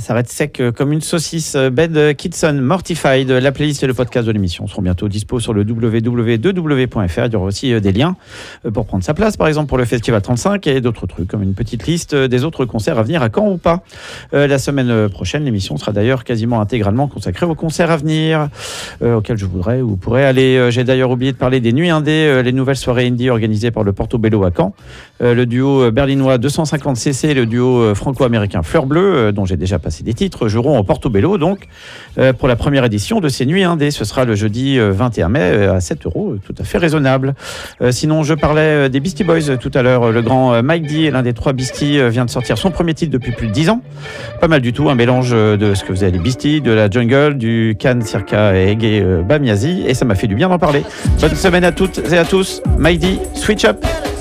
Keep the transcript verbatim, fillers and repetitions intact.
s'arrête sec comme une saucisse. Bed Kitson, Mortified, la playlist et le podcast de l'émission seront bientôt dispo sur le w w w point w point f r. Il y aura aussi des liens pour prendre sa place, par exemple pour le Festival trente-cinq et d'autres trucs, comme une petite liste des autres concerts à venir à Caen ou pas. Euh, la semaine prochaine, l'émission sera d'ailleurs quasiment intégralement consacrée aux concerts à venir, euh, auxquels je voudrais ou pourrais aller. Euh, j'ai d'ailleurs oublié de parler des Nuits Indées, euh, les nouvelles soirées indie organisées par le Portobello à Caen. Euh, le duo berlinois deux cent cinquante C C et le duo franco-américain Fleur Bleue, euh, dont j'ai déjà passé des titres, joueront au Portobello donc euh, pour la première édition de ces Nuits Indées. Ce sera le jeudi euh, vingt et un mai euh, à sept euros, tout à fait raisonnable. Euh, sinon, je parlais euh, des Beastie Boys euh, tout à l'heure. Le grand euh, Mike D, l'un des trois Beastie, euh, vient de sortir son premier titre depuis plus de dix ans. Pas mal du tout, un mélange euh, de ce que faisaient les Beastie, de la jungle, du Can, Circa et Ege euh, Bamiasi, et ça m'a fait du bien d'en parler. Bonne semaine à toutes et à tous. Mike D, switch up.